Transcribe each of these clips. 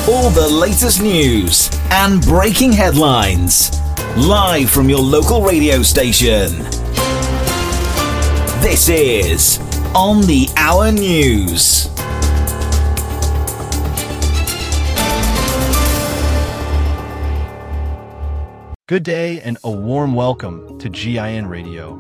All the latest news and breaking headlines, live from your local radio station. This is On the Hour News. Good day and a warm welcome to GIN Radio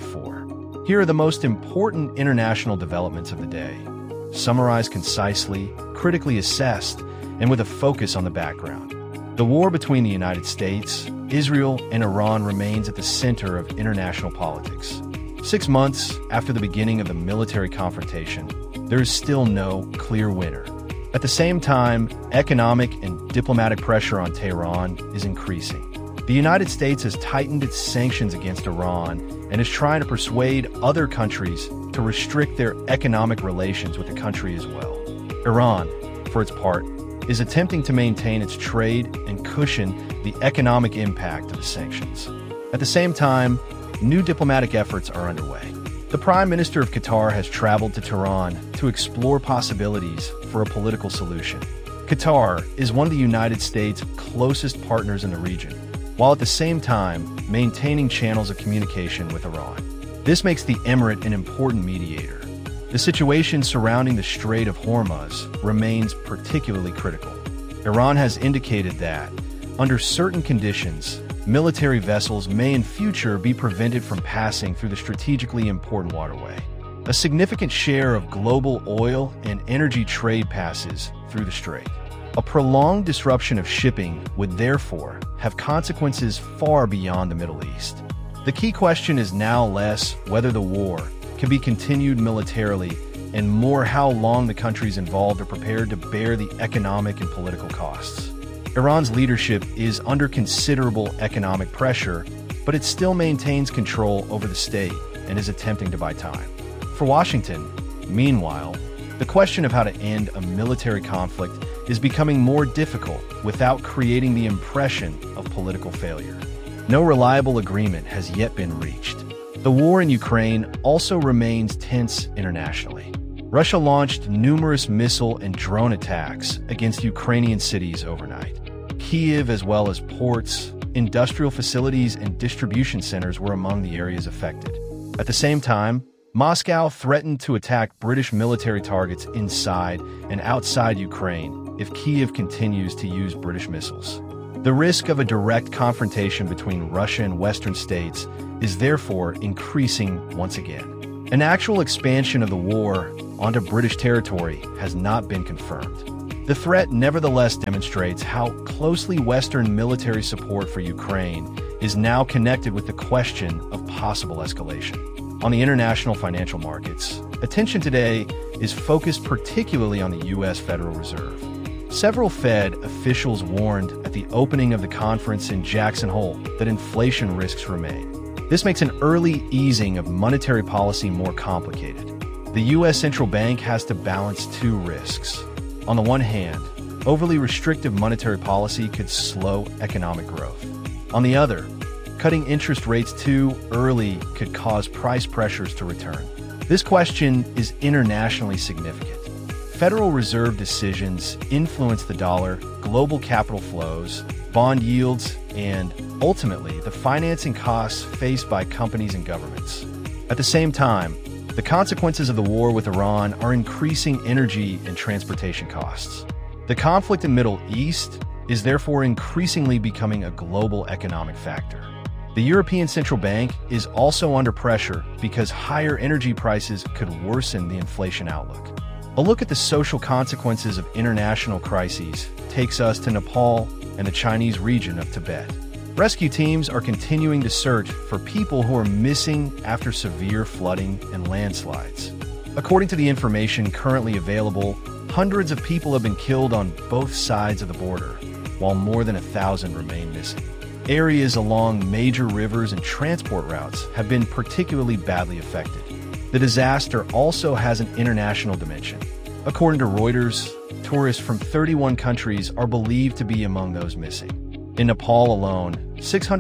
24. Here are the most important international developments of the day, summarized concisely, critically assessed, and with a focus on the background. The war between the United States, Israel, and Iran remains at the center of international politics. 6 months after the beginning of the military confrontation, there is still no clear winner. At the same time, economic and diplomatic pressure on Tehran is increasing. The United States has tightened its sanctions against Iran and is trying to persuade other countries to restrict their economic relations with the country as well. Iran, for its part, is attempting to maintain its trade and cushion the economic impact of the sanctions. At the same time, new diplomatic efforts are underway. The Prime Minister of Qatar has traveled to Tehran to explore possibilities for a political solution. Qatar is one of the United States' closest partners in the region, while at the same time maintaining channels of communication with Iran. This makes the Emirate an important mediator. The situation surrounding the Strait of Hormuz remains particularly critical. Iran has indicated that, under certain conditions, military vessels may in future be prevented from passing through the strategically important waterway. A significant share of global oil and energy trade passes through the strait. A prolonged disruption of shipping would therefore have consequences far beyond the Middle East. The key question is now less whether the war can be continued militarily and more how long the countries involved are prepared to bear the economic and political costs. Iran's leadership is under considerable economic pressure, but it still maintains control over the state and is attempting to buy time. For Washington, meanwhile, the question of how to end a military conflict is becoming more difficult without creating the impression of political failure. No reliable agreement has yet been reached. The war in Ukraine also remains tense internationally. Russia launched numerous missile and drone attacks against Ukrainian cities overnight. Kyiv, as well as ports, industrial facilities, and distribution centers were among the areas affected. At the same time, Moscow threatened to attack British military targets inside and outside Ukraine if Kyiv continues to use British missiles. The risk of a direct confrontation between Russia and Western states is therefore increasing once again. An actual expansion of the war onto British territory has not been confirmed. The threat nevertheless demonstrates how closely Western military support for Ukraine is now connected with the question of possible escalation. On the international financial markets, attention today is focused particularly on the U.S. Federal Reserve. Several Fed officials warned at the opening of the conference in Jackson Hole that inflation risks remain. This makes an early easing of monetary policy more complicated. The U.S. Central Bank has to balance two risks. On the one hand, overly restrictive monetary policy could slow economic growth. On the other, cutting interest rates too early could cause price pressures to return. This question is internationally significant. Federal Reserve decisions influence the dollar, global capital flows, bond yields, and, ultimately, the financing costs faced by companies and governments. At the same time, the consequences of the war with Iran are increasing energy and transportation costs. The conflict in the Middle East is therefore increasingly becoming a global economic factor. The European Central Bank is also under pressure because higher energy prices could worsen the inflation outlook. A look at the social consequences of international crises takes us to Nepal and the Chinese region of Tibet. Rescue teams are continuing to search for people who are missing after severe flooding and landslides. According to the information currently available, hundreds of people have been killed on both sides of the border, while more than 1,000 remain missing. Areas along major rivers and transport routes have been particularly badly affected. The disaster also has an international dimension. According to Reuters, tourists from 31 countries are believed to be among those missing. In Nepal alone,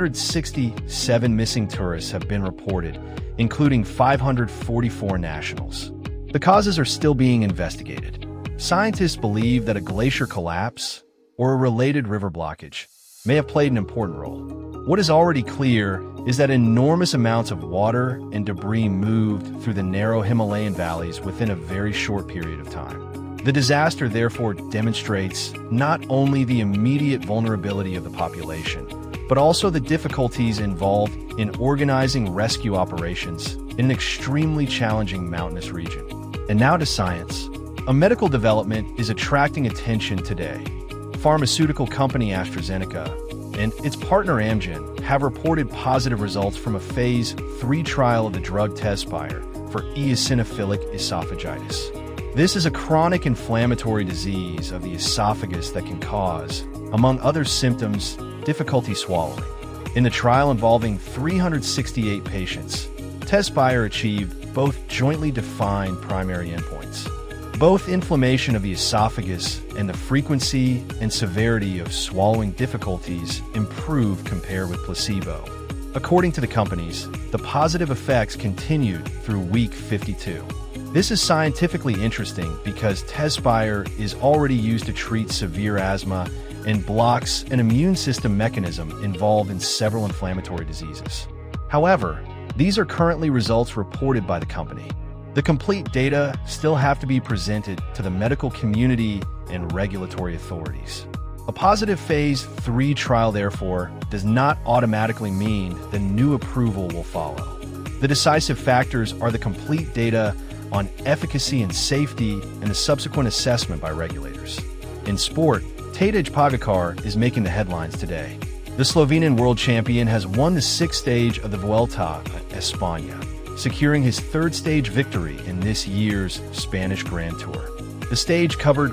667 missing tourists have been reported, including 544 nationals. The causes are still being investigated. Scientists believe that a glacier collapse, or a related river blockage may have played an important role. What is already clear is that enormous amounts of water and debris moved through the narrow Himalayan valleys within a very short period of time. The disaster therefore demonstrates not only the immediate vulnerability of the population, but also the difficulties involved in organizing rescue operations in an extremely challenging mountainous region. And now to science. A medical development is attracting attention today. Pharmaceutical company AstraZeneca and its partner Amgen have reported positive results from a phase 3 trial of the drug Tezspire for eosinophilic esophagitis. This is a chronic inflammatory disease of the esophagus that can cause, among other symptoms, difficulty swallowing. In the trial involving 368 patients, Tezspire achieved both jointly defined primary endpoints. Both inflammation of the esophagus and the frequency and severity of swallowing difficulties improved compared with placebo. According to the companies, the positive effects continued through week 52. This is scientifically interesting because Tezspire is already used to treat severe asthma and blocks an immune system mechanism involved in several inflammatory diseases. However, these are currently results reported by the company. The complete data still have to be presented to the medical community and regulatory authorities. A positive phase 3 trial, therefore, does not automatically mean the new approval will follow. The decisive factors are the complete data on efficacy and safety and the subsequent assessment by regulators. In sport, Tadej Pogačar is making the headlines today. The Slovenian world champion has won the 6th stage of the Vuelta a España, securing his 3rd stage victory in this year's Spanish Grand Tour. The stage covered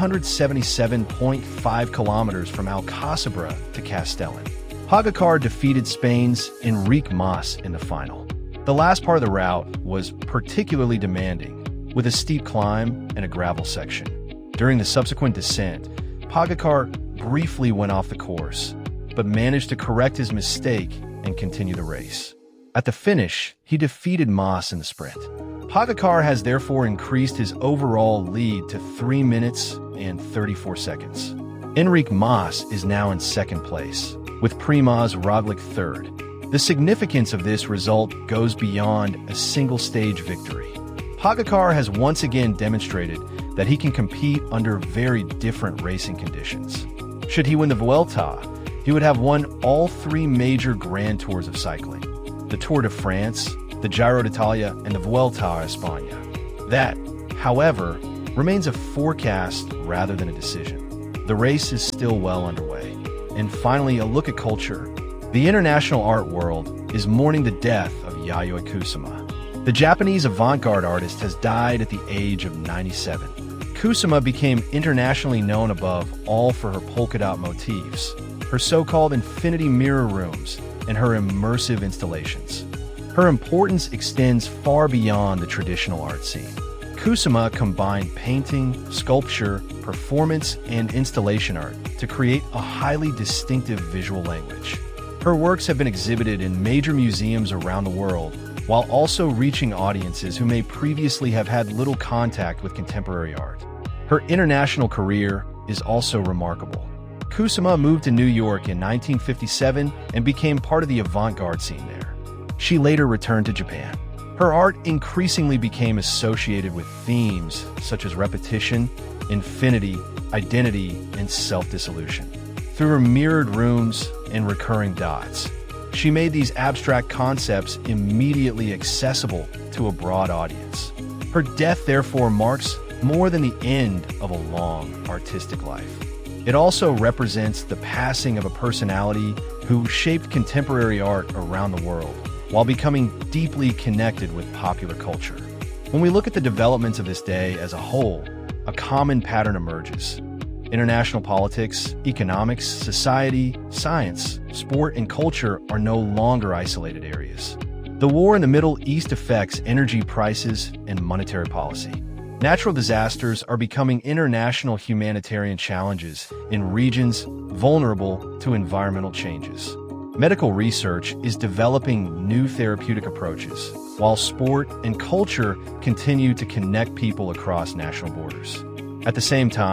177.5 kilometers from Alcácer to Castellón. Pogačar defeated Spain's Enric Mas in the final. The last part of the route was particularly demanding, with a steep climb and a gravel section. During the subsequent descent, Pogačar briefly went off the course, but managed to correct his mistake and continue the race. At the finish, he defeated Mas in the sprint. Pogačar has therefore increased his overall lead to 3 minutes and 34 seconds. Enric Mas is now in 2nd place, with Primož Roglič 3rd. The significance of this result goes beyond a single-stage victory. Pogačar has once again demonstrated that he can compete under very different racing conditions. Should he win the Vuelta, he would have won all 3 major Grand Tours of cycling: the Tour de France, the Giro d'Italia, and the Vuelta a España. That, however, remains a forecast rather than a decision. The race is still well underway. And finally, a look at culture. The international art world is mourning the death of Yayoi Kusama. The Japanese avant-garde artist has died at the age of 97. Kusama became internationally known above all for her polka dot motifs, her so-called infinity mirror rooms, and her immersive installations. Her importance extends far beyond the traditional art scene. Kusama combined painting, sculpture, performance, and installation art to create a highly distinctive visual language. Her works have been exhibited in major museums around the world, while also reaching audiences who may previously have had little contact with contemporary art. Her international career is also remarkable. Kusama moved to New York in 1957 and became part of the avant-garde scene there. She later returned to Japan. Her art increasingly became associated with themes such as repetition, infinity, identity, and self-dissolution. Through her mirrored rooms and recurring dots, she made these abstract concepts immediately accessible to a broad audience. Her death, therefore, marks more than the end of a long artistic life. It also represents the passing of a personality who shaped contemporary art around the world, while becoming deeply connected with popular culture. When we look at the developments of this day as a whole, a common pattern emerges. International politics, economics, society, science, sport, and culture are no longer isolated areas. The war in the Middle East affects energy prices and monetary policy. Natural disasters are becoming international humanitarian challenges in regions vulnerable to environmental changes. Medical research is developing new therapeutic approaches, while sport and culture continue to connect people across national borders. At the same time,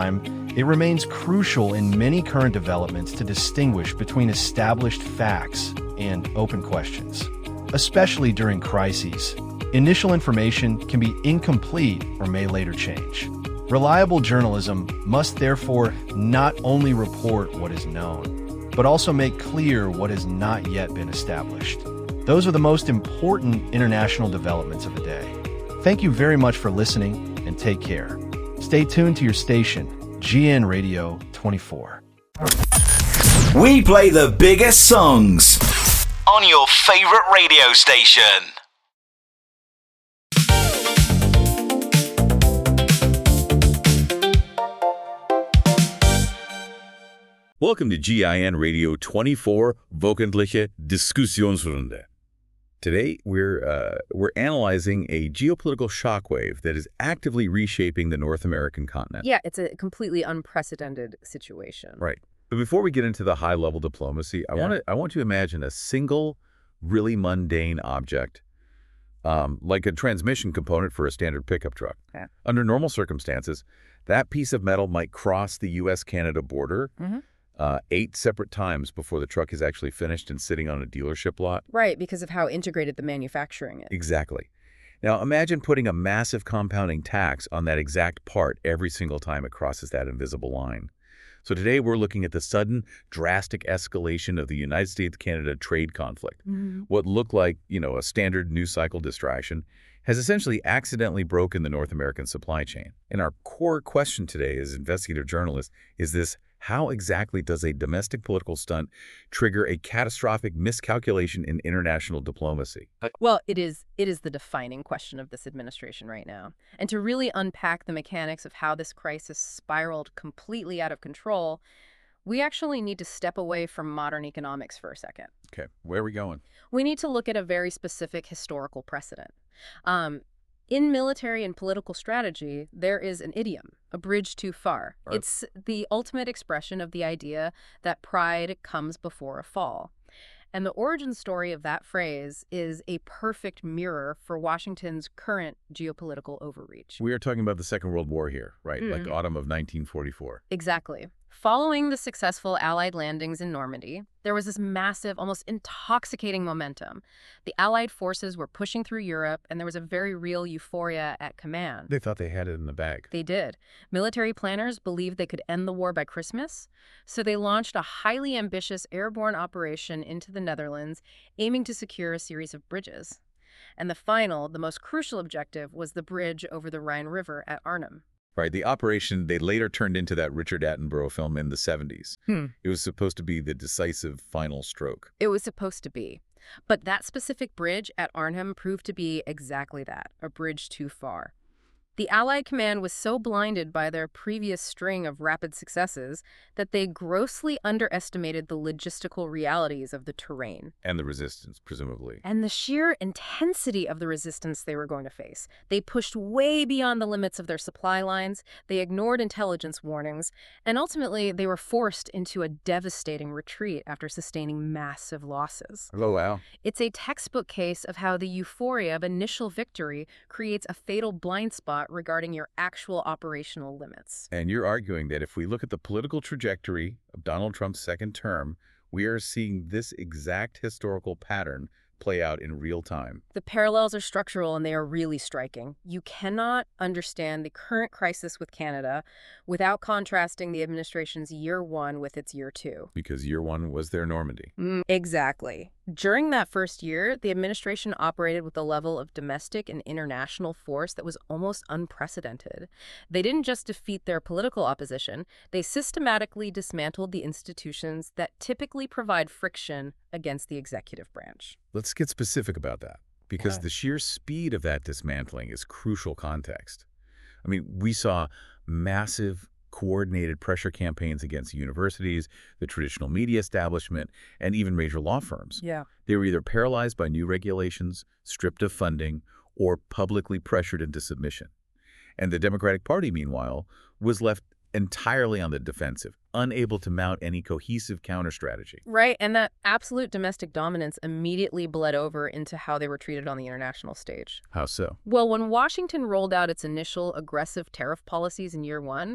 It remains crucial in many current developments to distinguish between established facts and open questions. Especially during crises, initial information can be incomplete or may later change. Reliable journalism must therefore not only report what is known, but also make clear what has not yet been established. Those are the most important international developments of the day. Thank you very much for listening, and take care. Stay tuned to your station, GN Radio 24. We play the biggest songs on your favorite radio station. Welcome to GIN Radio 24, Wöchentliche Diskussionsrunde. Today, we're analyzing a geopolitical shockwave that is actively reshaping the North American continent. Yeah, it's a completely unprecedented situation. Right. But before we get into the high-level diplomacy, I want to imagine a single, really mundane object, like a transmission component for a standard pickup truck. Yeah. Under normal circumstances, that piece of metal might cross the U.S.-Canada border 8 separate times before the truck is actually finished and sitting on a dealership lot. Right, because of how integrated the manufacturing is. Exactly. Now, imagine putting a massive compounding tax on that exact part every single time it crosses that invisible line. So today we're looking at the sudden, drastic escalation of the United States-Canada trade conflict. What looked like, a standard news cycle distraction has essentially accidentally broken the North American supply chain. And our core question today as investigative journalists is this: how exactly does a domestic political stunt trigger a catastrophic miscalculation in international diplomacy? Well, it is the defining question of this administration right now. And to really unpack the mechanics of how this crisis spiraled completely out of control, we actually need to step away from modern economics for a second. Okay, where are we going? We need to look at a very specific historical precedent. In military and political strategy, there is an idiom, a bridge too far. Right. It's the ultimate expression of the idea that pride comes before a fall. And the origin story of that phrase is a perfect mirror for Washington's current geopolitical overreach. We are talking about the Second World War here, right? Like autumn of 1944. Exactly. Following the successful Allied landings in Normandy, there was this massive, almost intoxicating momentum. The Allied forces were pushing through Europe, and there was a very real euphoria at command. They thought they had it in the bag. They did. Military planners believed they could end the war by Christmas, so they launched a highly ambitious airborne operation into the Netherlands, aiming to secure a series of bridges. And the most crucial objective was the bridge over the Rhine River at Arnhem. Right, the operation, they later turned into that Richard Attenborough film in the 70s. It was supposed to be the decisive final stroke. It was supposed to be. But that specific bridge at Arnhem proved to be exactly that, a bridge too far. The Allied command was so blinded by their previous string of rapid successes that they grossly underestimated the logistical realities of the terrain. And the resistance, presumably. And the sheer intensity of the resistance they were going to face. They pushed way beyond the limits of their supply lines, they ignored intelligence warnings, and ultimately they were forced into a devastating retreat after sustaining massive losses. Oh, wow. It's a textbook case of how the euphoria of initial victory creates a fatal blind spot regarding your actual operational limits. And you're arguing that if we look at the political trajectory of Donald Trump's second term, we are seeing this exact historical pattern play out in real time. The parallels are structural and they are really striking. You cannot understand the current crisis with Canada without contrasting the administration's year one with its year two. Because year one was their Normandy. Exactly. During that first year, the administration operated with a level of domestic and international force that was almost unprecedented. They didn't just defeat their political opposition, they systematically dismantled the institutions that typically provide friction against the executive branch. Let's get specific about that, because the sheer speed of that dismantling is crucial context. I mean, we saw massive coordinated pressure campaigns against universities, the traditional media establishment, and even major law firms. Yeah. They were either paralyzed by new regulations, stripped of funding, or publicly pressured into submission. And the Democratic Party, meanwhile, was left entirely on the defensive, unable to mount any cohesive counter-strategy. Right, and that absolute domestic dominance immediately bled over into how they were treated on the international stage. How so? Well, when Washington rolled out its initial aggressive tariff policies in year one,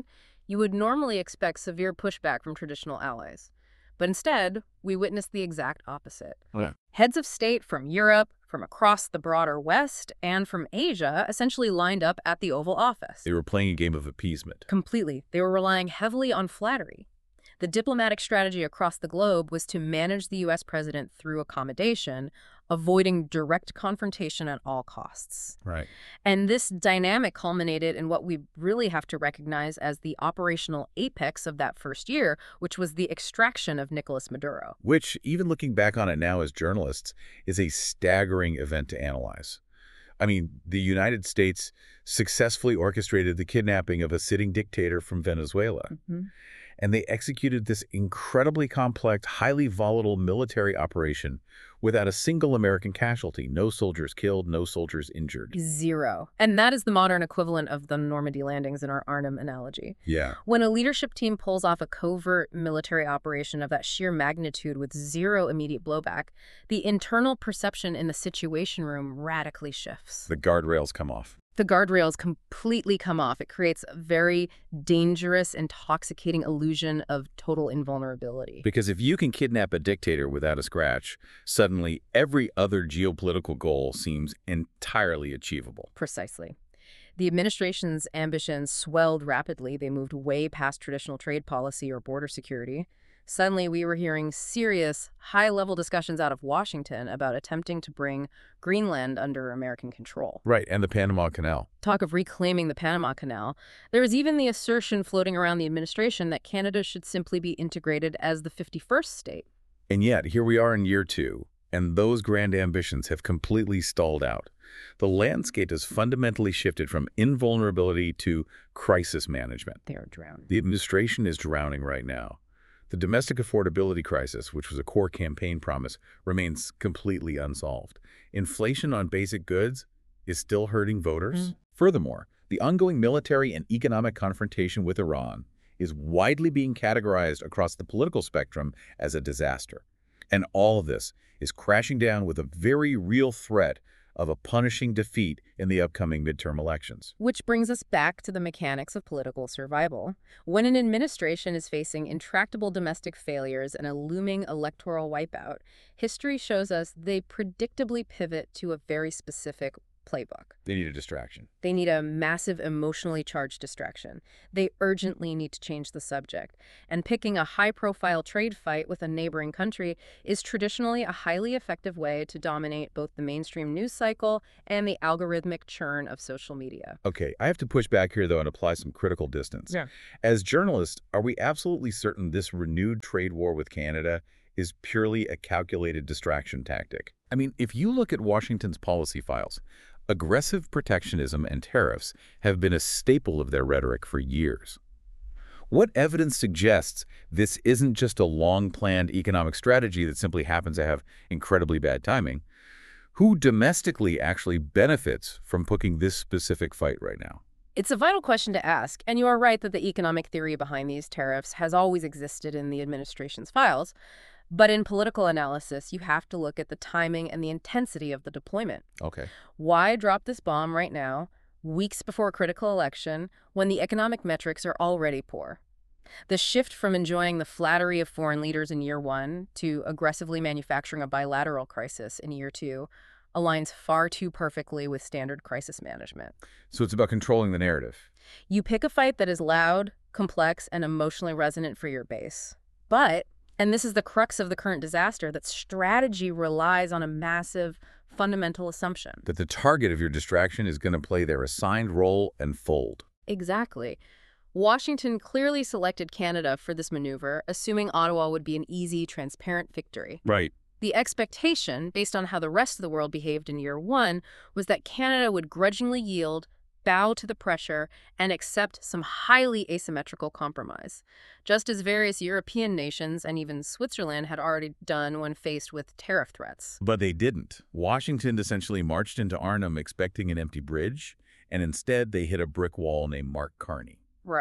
you would normally expect severe pushback from traditional allies. But instead, we witnessed the exact opposite. Yeah. Heads of state from Europe, from across the broader West, and from Asia essentially lined up at the Oval Office. They were playing a game of appeasement. Completely. They were relying heavily on flattery. The diplomatic strategy across the globe was to manage the U.S. president through accommodation, avoiding direct confrontation at all costs. Right. And this dynamic culminated in what we really have to recognize as the operational apex of that first year, which was the extraction of Nicolas Maduro. Which, even looking back on it now as journalists, is a staggering event to analyze. I mean, the United States successfully orchestrated the kidnapping of a sitting dictator from Venezuela. And they executed this incredibly complex, highly volatile military operation without a single American casualty. No soldiers killed, no soldiers injured. Zero. And that is the modern equivalent of the Normandy landings in our Arnhem analogy. Yeah. When a leadership team pulls off a covert military operation of that sheer magnitude with zero immediate blowback, the internal perception in the Situation Room radically shifts. The guardrails come off. The guardrails completely come off. It creates a very dangerous, intoxicating illusion of total invulnerability. Because if you can kidnap a dictator without a scratch, suddenly every other geopolitical goal seems entirely achievable. Precisely. The administration's ambitions swelled rapidly. They moved way past traditional trade policy or border security. Suddenly, we were hearing serious, high-level discussions out of Washington about attempting to bring Greenland under American control. Right, and the Panama Canal. Talk of reclaiming the Panama Canal. There was even the assertion floating around the administration that Canada should simply be integrated as the 51st state. And yet, here we are in year 2, and those grand ambitions have completely stalled out. The landscape has fundamentally shifted from invulnerability to crisis management. They are drowning. The administration is drowning right now. The domestic affordability crisis, which was a core campaign promise, remains completely unsolved. Inflation on basic goods is still hurting voters. Furthermore, the ongoing military and economic confrontation with Iran is widely being categorized across the political spectrum as a disaster. And all of this is crashing down with a very real threat of a punishing defeat in the upcoming midterm elections. Which brings us back to the mechanics of political survival. When an administration is facing intractable domestic failures and a looming electoral wipeout, history shows us they predictably pivot to a very specific playbook. They need a distraction. They need a massive emotionally charged distraction. They urgently need to change the subject. And picking a high-profile trade fight with a neighboring country is traditionally a highly effective way to dominate both the mainstream news cycle and the algorithmic churn of social media. Okay, I have to push back here, though, and apply some critical distance. Yeah. As journalists, are we absolutely certain this renewed trade war with Canada is purely a calculated distraction tactic? I mean, if you look at Washington's policy files, aggressive protectionism and tariffs have been a staple of their rhetoric for years. What evidence suggests this isn't just a long-planned economic strategy that simply happens to have incredibly bad timing? Who domestically actually benefits from picking this specific fight right now? It's a vital question to ask, and you are right that the economic theory behind these tariffs has always existed in the administration's files. But in political analysis, you have to look at the timing and the intensity of the deployment. Okay. Why drop this bomb right now, weeks before a critical election, when the economic metrics are already poor? The shift from enjoying the flattery of foreign leaders in year 1 to aggressively manufacturing a bilateral crisis in year 2 aligns far too perfectly with standard crisis management. So it's about controlling the narrative. You pick a fight that is loud, complex, and emotionally resonant for your base. But, and this is the crux of the current disaster, that strategy relies on a massive, fundamental assumption. That the target of your distraction is going to play their assigned role and fold. Exactly. Washington clearly selected Canada for this maneuver, assuming Ottawa would be an easy, transparent victory. Right. The expectation, based on how the rest of the world behaved in year 1, was that Canada would grudgingly yield, bow to the pressure, and accept some highly asymmetrical compromise, just as various European nations and even Switzerland had already done when faced with tariff threats. But they didn't. Washington essentially marched into Arnhem expecting an empty bridge, and instead they hit a brick wall named Mark Carney. Right.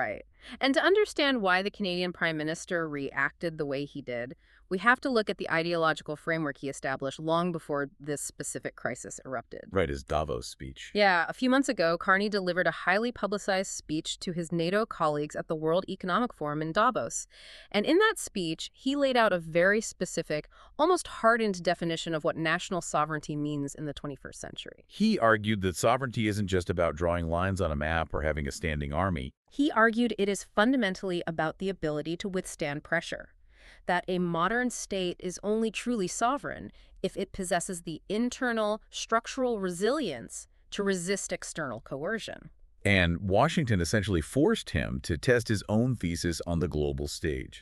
And to understand why the Canadian Prime Minister reacted the way he did, we have to look at the ideological framework he established long before this specific crisis erupted. Right, his Davos speech. Yeah, a few months ago, Carney delivered a highly publicized speech to his NATO colleagues at the World Economic Forum in Davos. And in that speech, he laid out a very specific, almost hardened definition of what national sovereignty means in the 21st century. He argued that sovereignty isn't just about drawing lines on a map or having a standing army. He argued it is fundamentally about the ability to withstand pressure, that a modern state is only truly sovereign if it possesses the internal structural resilience to resist external coercion. And Washington essentially forced him to test his own thesis on the global stage.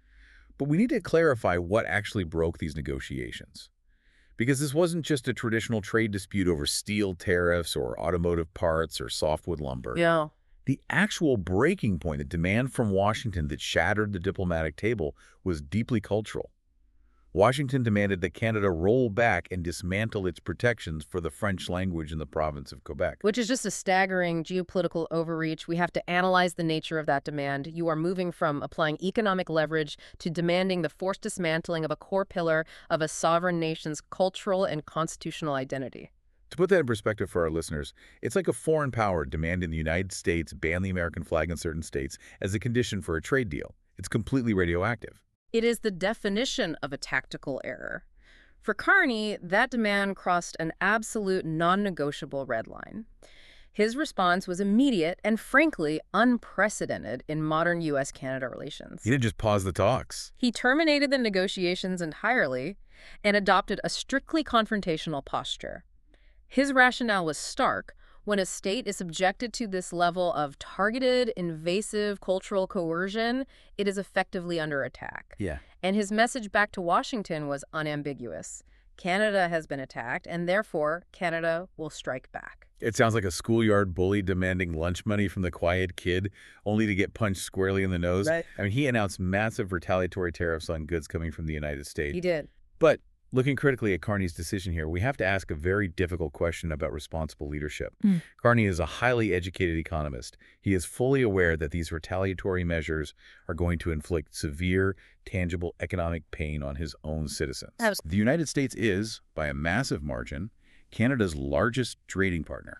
But we need to clarify what actually broke these negotiations. Because this wasn't just a traditional trade dispute over steel tariffs or automotive parts or softwood lumber. Yeah. The actual breaking point, the demand from Washington that shattered the diplomatic table, was deeply cultural. Washington demanded that Canada roll back and dismantle its protections for the French language in the province of Quebec. Which is just a staggering geopolitical overreach. We have to analyze the nature of that demand. You are moving from applying economic leverage to demanding the forced dismantling of a core pillar of a sovereign nation's cultural and constitutional identity. To put that in perspective for our listeners, it's like a foreign power demanding the United States ban the American flag in certain states as a condition for a trade deal. It's completely radioactive. It is the definition of a tactical error. For Carney, that demand crossed an absolute non-negotiable red line. His response was immediate and, frankly, unprecedented in modern U.S.-Canada relations. He didn't just pause the talks. He terminated the negotiations entirely and adopted a strictly confrontational posture. His rationale was stark. When a state is subjected to this level of targeted, invasive cultural coercion, it is effectively under attack. Yeah. And his message back to Washington was unambiguous. Canada has been attacked, and therefore, Canada will strike back. It sounds like a schoolyard bully demanding lunch money from the quiet kid, only to get punched squarely in the nose. Right. I mean, he announced massive retaliatory tariffs on goods coming from the United States. He did. But looking critically at Carney's decision here, we have to ask a very difficult question about responsible leadership. Carney is a highly educated economist. He is fully aware that these retaliatory measures are going to inflict severe, tangible economic pain on his own citizens. The United States is, by a massive margin, Canada's largest trading partner.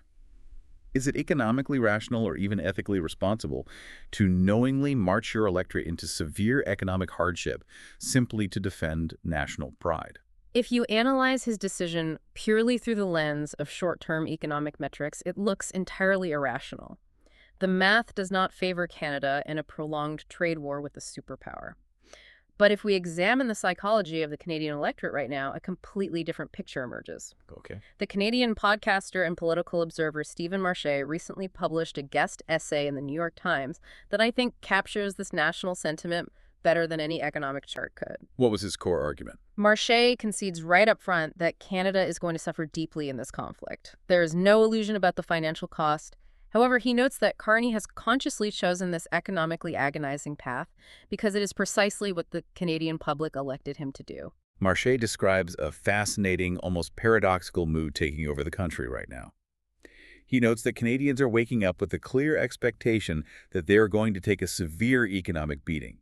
Is it economically rational or even ethically responsible to knowingly march your electorate into severe economic hardship simply to defend national pride? If you analyze his decision purely through the lens of short-term economic metrics, it looks entirely irrational. The math does not favor Canada in a prolonged trade war with a superpower. But if we examine the psychology of the Canadian electorate right now, a completely different picture emerges. Okay. The Canadian podcaster and political observer Stephen Marche recently published a guest essay in the New York Times that I think captures this national sentiment better than any economic chart could. What was his core argument? Marche concedes right up front that Canada is going to suffer deeply in this conflict. There is no illusion about the financial cost. However, he notes that Carney has consciously chosen this economically agonizing path because it is precisely what the Canadian public elected him to do. Marche describes a fascinating, almost paradoxical mood taking over the country right now. He notes that Canadians are waking up with a clear expectation that they are going to take a severe economic beating.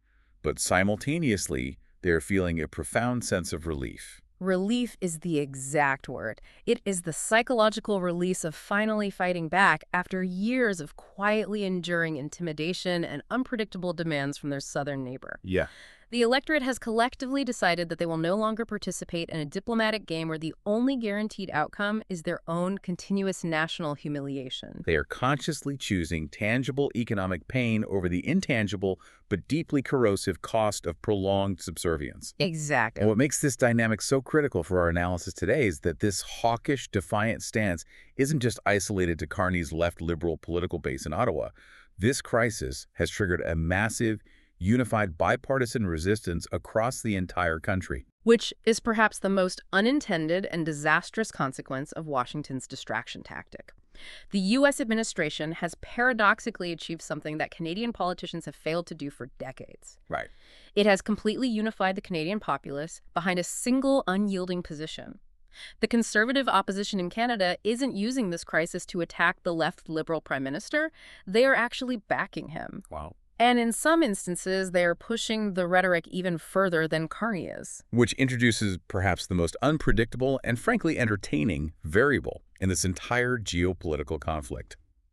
But simultaneously, they are feeling a profound sense of relief. Relief is the exact word. It is the psychological release of finally fighting back after years of quietly enduring intimidation and unpredictable demands from their southern neighbor. Yeah. The electorate has collectively decided that they will no longer participate in a diplomatic game where the only guaranteed outcome is their own continuous national humiliation. They are consciously choosing tangible economic pain over the intangible but deeply corrosive cost of prolonged subservience. Exactly. And what makes this dynamic so critical for our analysis today is that this hawkish, defiant stance isn't just isolated to Carney's left liberal political base in Ottawa. This crisis has triggered a massive, unified bipartisan resistance across the entire country. Which is perhaps the most unintended and disastrous consequence of Washington's distraction tactic. The U.S. administration has paradoxically achieved something that Canadian politicians have failed to do for decades. Right. It has completely unified the Canadian populace behind a single unyielding position. The conservative opposition in Canada isn't using this crisis to attack the left Liberal Prime Minister. They are actually backing him. Wow. And in some instances, they are pushing the rhetoric even further than Carney is. Which introduces perhaps the most unpredictable and frankly entertaining variable in this entire geopolitical conflict.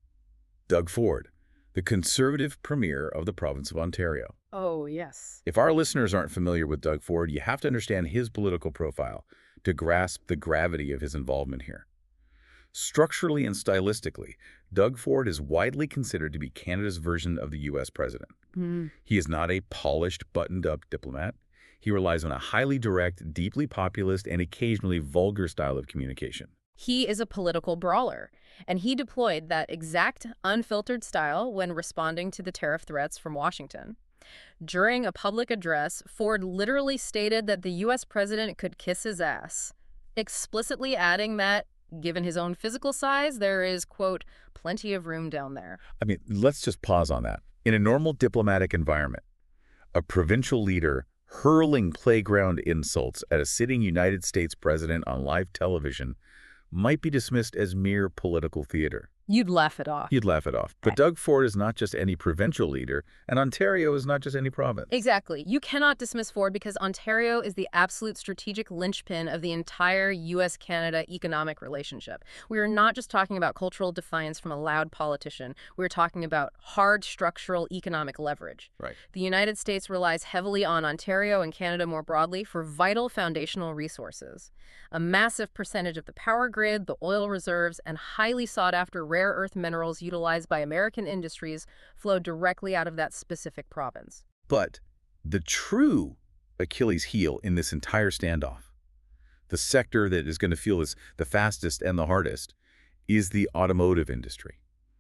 Doug Ford, the Conservative Premier of the province of Ontario. Oh, yes. If our listeners aren't familiar with Doug Ford, you have to understand his political profile to grasp the gravity of his involvement here. Structurally and stylistically, Doug Ford is widely considered to be Canada's version of the U.S. president. He is not a polished, buttoned-up diplomat. He relies on a highly direct, deeply populist, and occasionally vulgar style of communication. He is a political brawler, and he deployed that exact unfiltered style when responding to the tariff threats from Washington. During a public address, Ford literally stated that the U.S. president could kiss his ass, explicitly adding that, given his own physical size, there is, quote, plenty of room down there. I mean, let's just pause on that. In a normal diplomatic environment, a provincial leader hurling playground insults at a sitting United States president on live television might be dismissed as mere political theater. You'd laugh it off. You'd laugh it off. But Doug Ford is not just any provincial leader, and Ontario is not just any province. Exactly. You cannot dismiss Ford because Ontario is the absolute strategic linchpin of the entire U.S.-Canada economic relationship. We are not just talking about cultural defiance from a loud politician. We're talking about hard structural economic leverage. Right. The United States relies heavily on Ontario and Canada more broadly for vital foundational resources. A massive percentage of the power grid, the oil reserves, and highly sought-after rare earth minerals utilized by American industries flow directly out of that specific province. But the true Achilles heel in this entire standoff, the sector that is going to feel this the fastest and the hardest, is the automotive industry.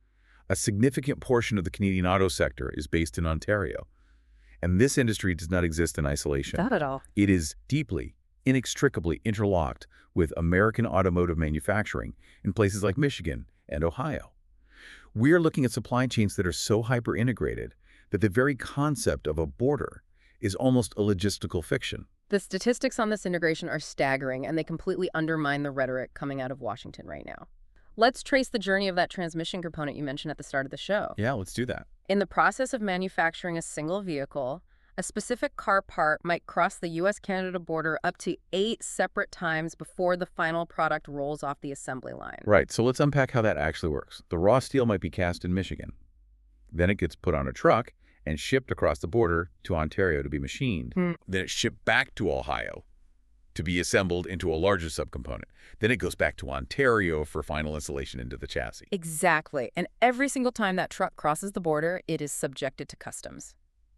A significant portion of the Canadian auto sector is based in Ontario, and this industry does not exist in isolation. Not at all. It is deeply, inextricably interlocked with American automotive manufacturing in places like Michigan and Ohio. We are looking at supply chains that are so hyper-integrated that the very concept of a border is almost a logistical fiction. The statistics on this integration are staggering, and they completely undermine the rhetoric coming out of Washington right now. Let's trace the journey of that transmission component you mentioned at the start of the show. Yeah, let's do that. In the process of manufacturing a single vehicle, a specific car part might cross the U.S.-Canada border up to 8 separate times before the final product rolls off the assembly line. Right, so let's unpack how that actually works. The raw steel might be cast in Michigan. Then it gets put on a truck and shipped across the border to Ontario to be machined. Then it's shipped back to Ohio to be assembled into a larger subcomponent. Then it goes back to Ontario for final installation into the chassis. Exactly. And every single time that truck crosses the border, it is subjected to customs.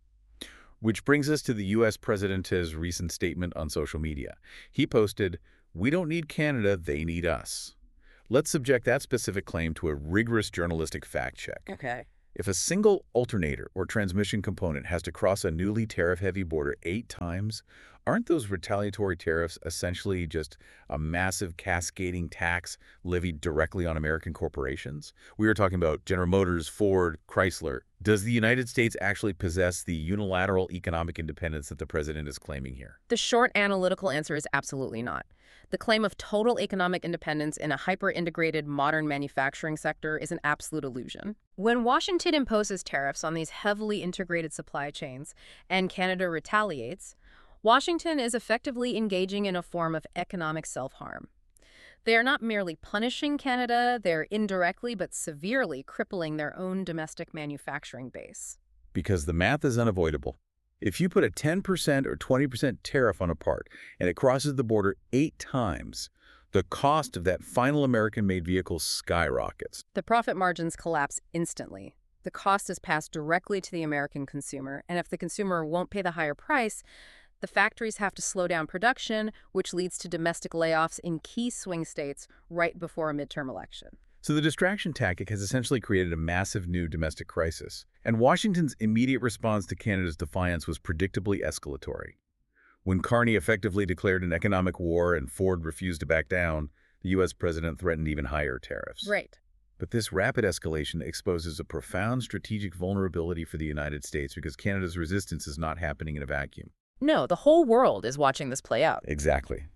Which brings us to the U.S. President's recent statement on social media. He posted, "We don't need Canada, they need us." Let's subject that specific claim to a rigorous journalistic fact check. Okay. If a single alternator or transmission component has to cross a newly tariff-heavy border 8 times, aren't those retaliatory tariffs essentially just a massive cascading tax levied directly on American corporations? We are talking about General Motors, Ford, Chrysler. Does the United States actually possess the unilateral economic independence that the president is claiming here? The short analytical answer is absolutely not. The claim of total economic independence in a hyper-integrated modern manufacturing sector is an absolute illusion. When Washington imposes tariffs on these heavily integrated supply chains and Canada retaliates, Washington is effectively engaging in a form of economic self-harm. They are not merely punishing Canada, they're indirectly but severely crippling their own domestic manufacturing base. Because the math is unavoidable. If you put a 10% or 20% tariff on a part and it crosses the border 8 times, the cost of that final American-made vehicle skyrockets. The profit margins collapse instantly. The cost is passed directly to the American consumer, and if the consumer won't pay the higher price, the factories have to slow down production, which leads to domestic layoffs in key swing states right before a midterm election. So the distraction tactic has essentially created a massive new domestic crisis. And Washington's immediate response to Canada's defiance was predictably escalatory. When Carney effectively declared an economic war and Ford refused to back down, the U.S. president threatened even higher tariffs. Right. But this rapid escalation exposes a profound strategic vulnerability for the United States because Canada's resistance is not happening in a vacuum. No, the whole world is watching this play out. Exactly.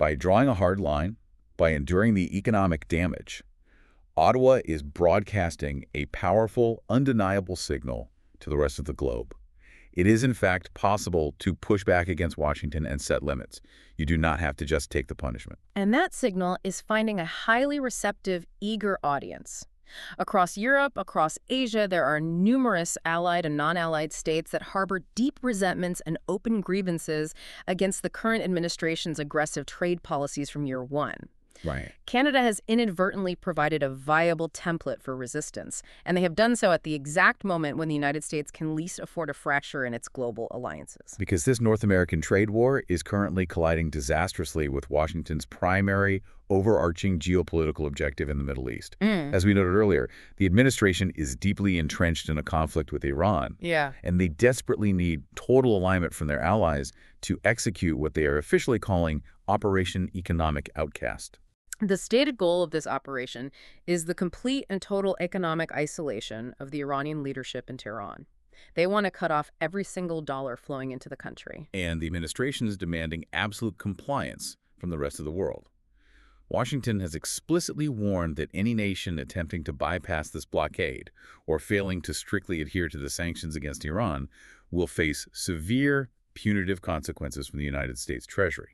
By drawing a hard line, by enduring the economic damage, Ottawa is broadcasting a powerful, undeniable signal to the rest of the globe. It is, in fact, possible to push back against Washington and set limits. You do not have to just take the punishment. And that signal is finding a highly receptive, eager audience. Across Europe, across Asia, there are numerous allied and non-allied states that harbor deep resentments and open grievances against the current administration's aggressive trade policies from year one. Right. Canada has inadvertently provided a viable template for resistance, and they have done so at the exact moment when the United States can least afford a fracture in its global alliances. Because this North American trade war is currently colliding disastrously with Washington's primary overarching geopolitical objective in the Middle East. As we noted earlier, the administration is deeply entrenched in a conflict with Iran. Yeah. And they desperately need total alignment from their allies to execute what they are officially calling Operation Economic Outcast. The stated goal of this operation is the complete and total economic isolation of the Iranian leadership in Tehran. They want to cut off every single dollar flowing into the country. And the administration is demanding absolute compliance from the rest of the world. Washington has explicitly warned that any nation attempting to bypass this blockade or failing to strictly adhere to the sanctions against Iran will face severe punitive consequences from the United States Treasury.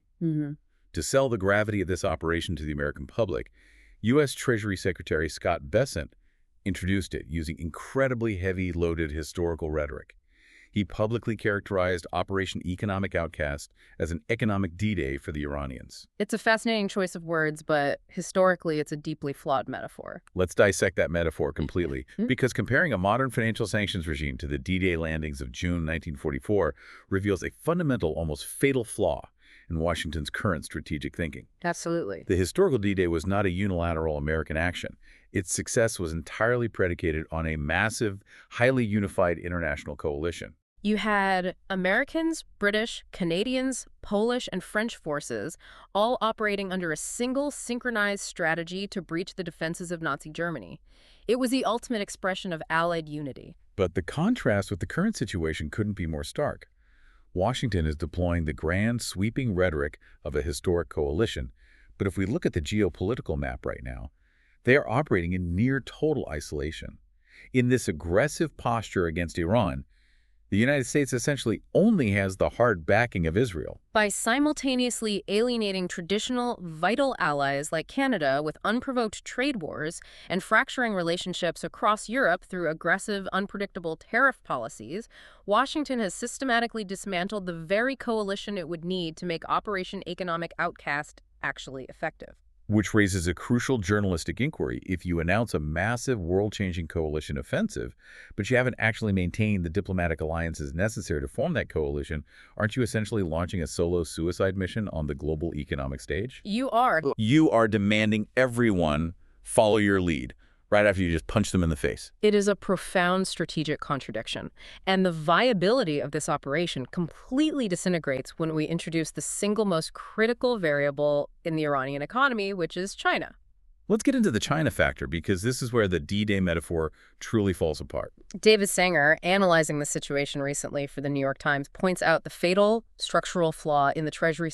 To sell the gravity of this operation to the American public, U.S. Treasury Secretary Scott Bessent introduced it using incredibly heavy-loaded historical rhetoric. He publicly characterized Operation Economic Outcast as an economic D-Day for the Iranians. It's a fascinating choice of words, but historically it's a deeply flawed metaphor. Let's dissect that metaphor completely, because comparing a modern financial sanctions regime to the D-Day landings of June 1944 reveals a fundamental, almost fatal flaw in Washington's current strategic thinking. Absolutely. The historical D-Day was not a unilateral American action. Its success was entirely predicated on a massive, highly unified international coalition. You had Americans, British, Canadians, Polish, and French forces all operating under a single synchronized strategy to breach the defenses of Nazi Germany. It was the ultimate expression of Allied unity. But the contrast with the current situation couldn't be more stark. Washington is deploying the grand, sweeping rhetoric of a historic coalition, but if we look at the geopolitical map right now, they are operating in near total isolation. In this aggressive posture against Iran, the United States essentially only has the hard backing of Israel. By simultaneously alienating traditional, vital allies like Canada with unprovoked trade wars and fracturing relationships across Europe through aggressive, unpredictable tariff policies, Washington has systematically dismantled the very coalition it would need to make Operation Economic Outcast actually effective. Which raises a crucial journalistic inquiry. If you announce a massive, world-changing coalition offensive, but you haven't actually maintained the diplomatic alliances necessary to form that coalition, aren't you essentially launching a solo suicide mission on the global economic stage? You are. You are demanding everyone follow your lead, right after you just punch them in the face. It is a profound strategic contradiction, and the viability of this operation completely disintegrates when we introduce the single most critical variable in the Iranian economy, which is China. Let's get into the China factor, because this is where the D-Day metaphor truly falls apart. David Sanger, analyzing the situation recently for the New York Times, points out the fatal structural flaw in the Treasury